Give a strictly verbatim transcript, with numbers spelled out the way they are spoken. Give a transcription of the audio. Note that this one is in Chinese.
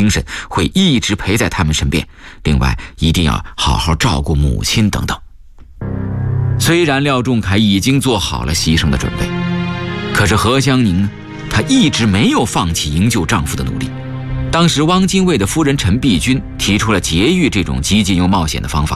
精神，会一直陪在他们身边。另外，一定要好好照顾母亲等等。虽然廖仲恺已经做好了牺牲的准备，可是何香凝呢？她一直没有放弃营救丈夫的努力。当时汪精卫的夫人陈璧君提出了劫狱这种激进又冒险的方法，